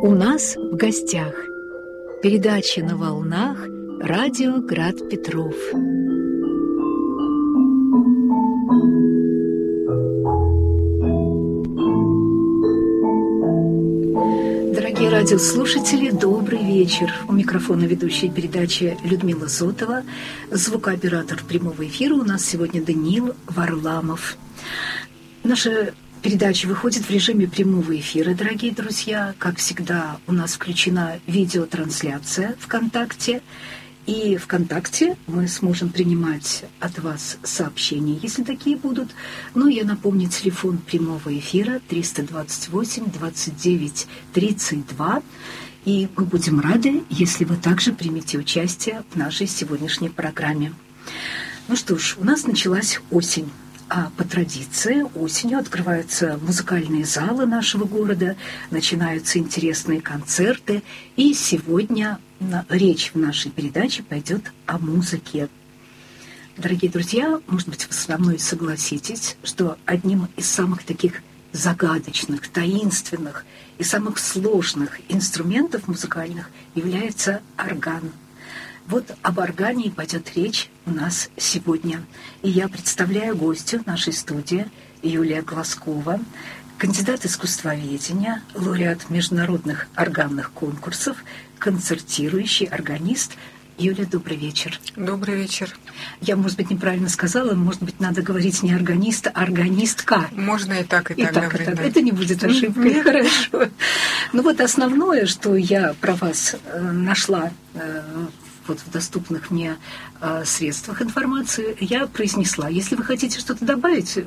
У нас в гостях. Передача на волнах радио Град Петров. Дорогие радиослушатели, добрый вечер. У микрофона ведущая передачи Людмила Зотова, звукооператор прямого эфира у нас сегодня Даниил Варламов. Наша передача выходит в режиме прямого эфира, дорогие друзья. Как всегда, у нас включена видеотрансляция ВКонтакте. И ВКонтакте мы сможем принимать от вас сообщения, если такие будут. Ну, я напомню, телефон прямого эфира 328-29-32. И мы будем рады, если вы также примете участие в нашей сегодняшней программе. Ну что ж, у нас началась осень. А по традиции осенью открываются музыкальные залы нашего города, начинаются интересные концерты. И сегодня речь в нашей передаче пойдет о музыке. Дорогие друзья, может быть, вы со мной согласитесь, что одним из самых таких загадочных, таинственных и самых сложных инструментов музыкальных является орган. Вот об органе и пойдет речь у нас сегодня. И я представляю гостю нашей студии Юлия Глазкова, кандидат искусствоведения, лауреат международных органных конкурсов, концертирующий органист. Юлия, добрый вечер. Добрый вечер. Я, может быть, неправильно сказала, может быть, надо говорить не органист, а органистка. Можно и так говорить. Да. Это не будет ошибкой, хорошо. Ну вот основное, что я про вас нашла вот в доступных мне средствах информации, я произнесла. Если вы хотите что-то добавить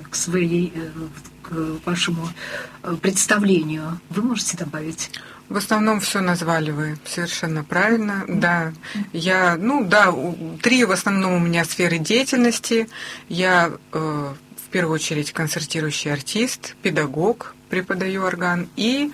к вашему представлению, вы можете добавить. В основном все назвали вы совершенно правильно. Да, три в основном у меня сферы деятельности. Я в первую очередь концертирующий артист, педагог, преподаю орган и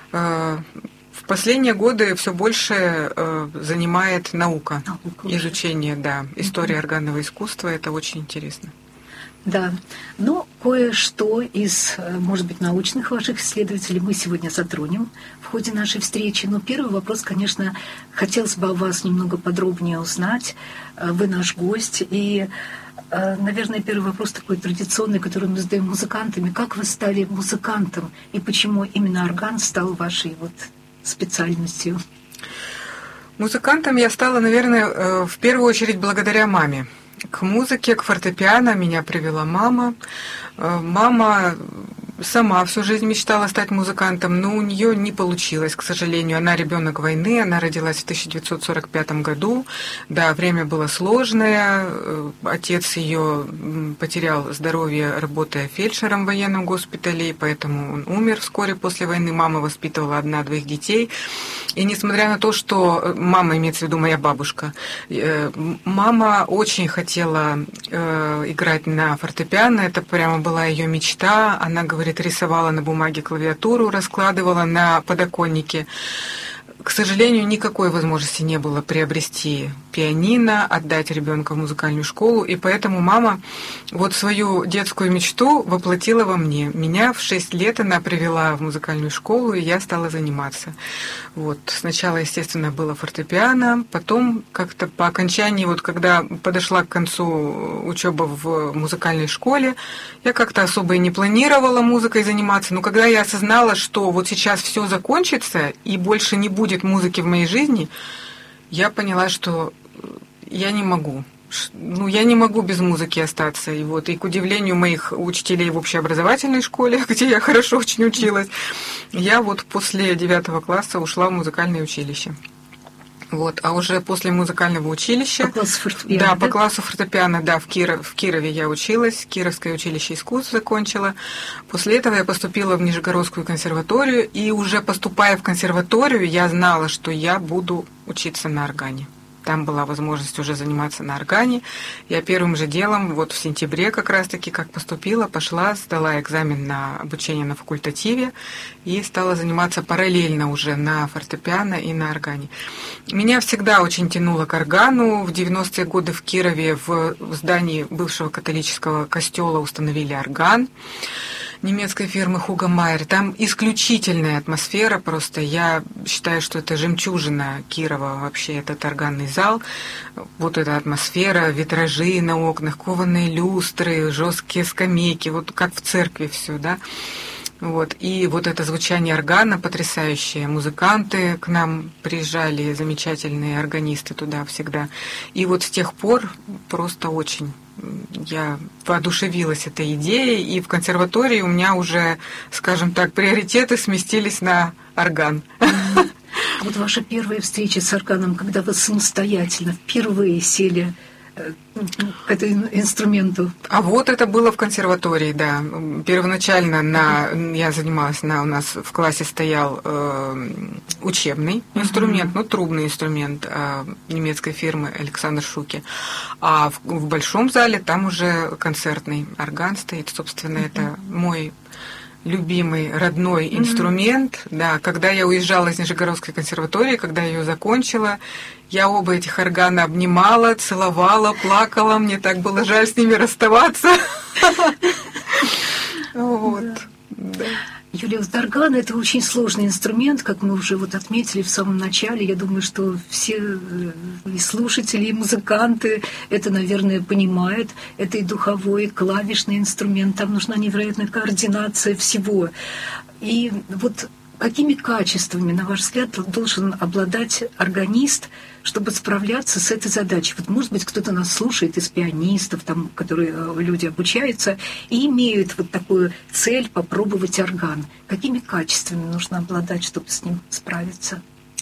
в последние годы все больше занимает наука, изучение, истории органного искусства. Это очень интересно. Да, но кое-что из, может быть, научных ваших исследователей мы сегодня затронем в ходе нашей встречи. Но первый вопрос, конечно, хотелось бы о вас немного подробнее узнать. Вы наш гость, и, наверное, первый вопрос такой традиционный, который мы задаем музыкантами. Как вы стали музыкантом, и почему именно орган стал вашей специальностью? Музыкантом я стала, наверное, в первую очередь благодаря маме. К музыке, к фортепиано меня привела мама. Мама сама всю жизнь мечтала стать музыкантом, но у нее не получилось, к сожалению. Она ребенок войны, она родилась в 1945 году. Да, время было сложное. Отец ее потерял здоровье, работая фельдшером в военном госпитале, и поэтому он умер вскоре после войны. Мама воспитывала одна-двоих детей. И несмотря на то, что мама, имеется в виду моя бабушка, мама очень хотела играть на фортепиано, это прямо была ее мечта. Она, говорит, рисовала на бумаге клавиатуру, раскладывала на подоконнике. К сожалению, никакой возможности не было приобрести пианино, отдать ребенка в музыкальную школу, и поэтому мама свою детскую мечту воплотила во мне. Меня в 6 лет она привела в музыкальную школу, и я стала заниматься. Сначала, естественно, было фортепиано, потом как-то по окончании, когда подошла к концу учеба в музыкальной школе, я как-то особо и не планировала музыкой заниматься, но когда я осознала, что сейчас все закончится и больше не будет музыки в моей жизни, я поняла, что я не могу. Я не могу без музыки остаться. И к удивлению моих учителей в общеобразовательной школе, где я хорошо очень училась, я после 9 класса ушла в музыкальное училище. А уже после музыкального училища... По классу фортепиано, да? По классу фортепиано, в Кирове я училась, Кировское училище искусств закончила. После этого я поступила в Нижегородскую консерваторию, и уже поступая в консерваторию, я знала, что я буду учиться на органе. Там была возможность уже заниматься на органе. Я первым же делом, в сентябре как раз-таки, как поступила, пошла, сдала экзамен на обучение на факультативе и стала заниматься параллельно уже на фортепиано и на органе. Меня всегда очень тянуло к органу. В 90-е годы в Кирове в здании бывшего католического костела установили орган. немецкой фирмы Hugo Meyer. Там исключительная атмосфера просто. Я считаю, что это жемчужина Кирова вообще, этот органный зал. Вот эта атмосфера, витражи на окнах, кованые люстры, жесткие скамейки, вот как в церкви все, да. Вот. И вот это звучание органа потрясающее. Музыканты к нам приезжали, замечательные органисты туда всегда. И вот с тех пор просто очень я воодушевилась этой идеей, и в консерватории у меня уже, скажем так, приоритеты сместились на орган. А вот ваша первая встреча с органом, когда вы самостоятельно впервые сели к этому инструменту? А вот это было в консерватории, да. Первоначально я занималась, у нас в классе стоял учебный инструмент, трубный инструмент немецкой фирмы Александр Шуке. А в большом зале там уже концертный орган стоит. Собственно, это мой любимый, родной инструмент. Да, когда я уезжала из Нижегородской консерватории, когда я ее закончила, я оба этих органа обнимала, целовала, плакала. Мне так было жаль с ними расставаться. Вот. Юлия, орган – это очень сложный инструмент, как мы уже отметили в самом начале. Я думаю, что все и слушатели, и музыканты это, наверное, понимают. Это и духовой, и клавишный инструмент. Там нужна невероятная координация всего. И вот какими качествами, на ваш взгляд, должен обладать органист, чтобы справляться с этой задачей? Вот, может быть, кто-то нас слушает из пианистов, там, которые люди обучаются, и имеют вот такую цель попробовать орган. Какими качествами нужно обладать, чтобы с ним справиться?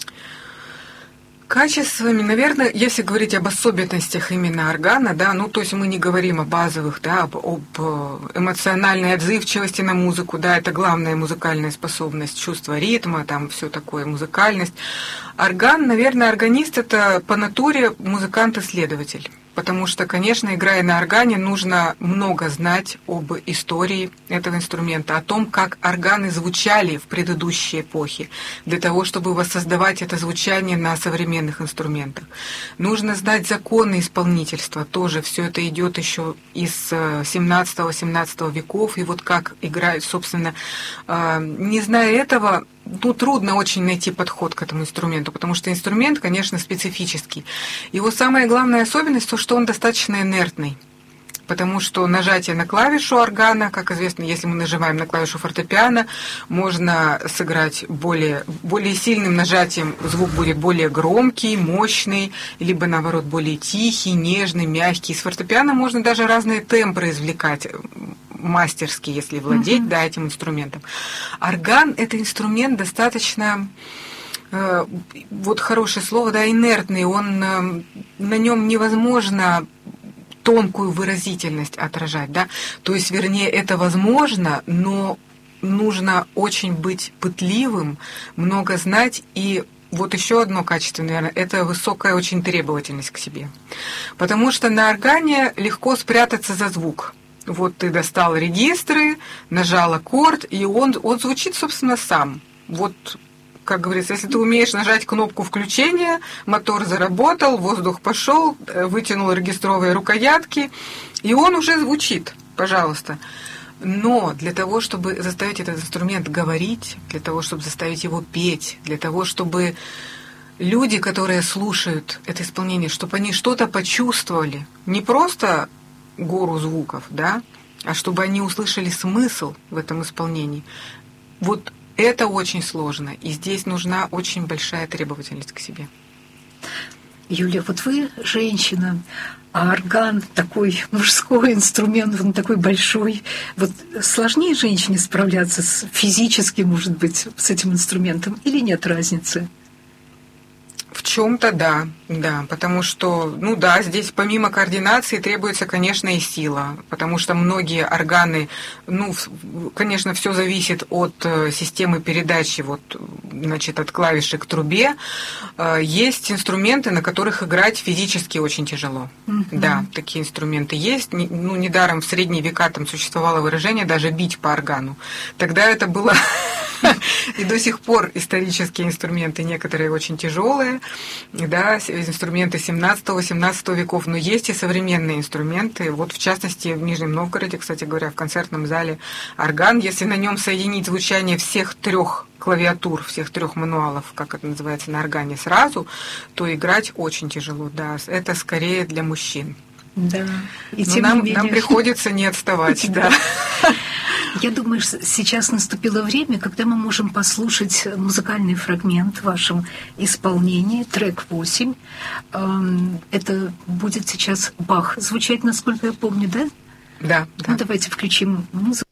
Качествами, наверное, если говорить об особенностях именно органа, да, то есть мы не говорим о базовых, да, об эмоциональной отзывчивости на музыку, да, это главная музыкальная способность, чувство ритма, там все такое, музыкальность. Орган, наверное, органист — это по натуре музыкант-исследователь. Потому что, конечно, играя на органе, нужно много знать об истории этого инструмента, о том, как органы звучали в предыдущей эпохе, для того, чтобы воссоздавать это звучание на современных инструментах. Нужно знать законы исполнительства, тоже все это идет еще из 17-18 веков, и вот как играют, собственно, не зная этого, трудно очень найти подход к этому инструменту, потому что инструмент, конечно, специфический. Его самая главная особенность то, что он достаточно инертный, потому что нажатие на клавишу органа, как известно, если мы нажимаем на клавишу фортепиано, можно сыграть более сильным нажатием, звук будет более громкий, мощный, либо наоборот более тихий, нежный, мягкий. С фортепиано можно даже разные тембры извлекать, мастерски, если владеть этим инструментом. Орган — это инструмент достаточно, хорошее слово, инертный, на нем невозможно тонкую выразительность отражать, да, то есть, вернее, это возможно, но нужно очень быть пытливым, много знать, и вот еще одно качество, наверное, это высокая очень требовательность к себе, потому что на органе легко спрятаться за звук. Вот ты достал регистры, нажал аккорд, и он звучит, собственно, сам. Вот, как говорится, если ты умеешь нажать кнопку включения, мотор заработал, воздух пошел, вытянул регистровые рукоятки, и он уже звучит, пожалуйста. Но для того, чтобы заставить этот инструмент говорить, для того, чтобы заставить его петь, для того, чтобы люди, которые слушают это исполнение, чтобы они что-то почувствовали, не просто гору звуков, да, а чтобы они услышали смысл в этом исполнении. Вот это очень сложно, и здесь нужна очень большая требовательность к себе. Юлия, вот вы женщина, а орган такой мужской инструмент, он такой большой. Вот сложнее женщине справляться физически, может быть, с этим инструментом, или нет разницы? В чем-то да, потому что, здесь помимо координации требуется, конечно, и сила, потому что многие органы, конечно, все зависит от системы передачи, от клавиши к трубе. Есть инструменты, на которых играть физически очень тяжело. Да, такие инструменты есть. Недаром в средние века там существовало выражение даже бить по органу. Тогда это было И до сих пор исторические инструменты некоторые очень тяжелые, да, инструменты 17-18 веков, но есть и современные инструменты. Вот в частности в Нижнем Новгороде, кстати говоря, в концертном зале орган, если на нем соединить звучание всех 3 клавиатур, всех 3 мануалов, как это называется, на органе сразу, то играть очень тяжело, да. Это скорее для мужчин. Да. И нам приходится не отставать, да. Я думаю, что сейчас наступило время, когда мы можем послушать музыкальный фрагмент в вашем исполнении, трек 8. Это будет сейчас Бах звучать, насколько я помню, да? Да. Ну, давайте включим музыку.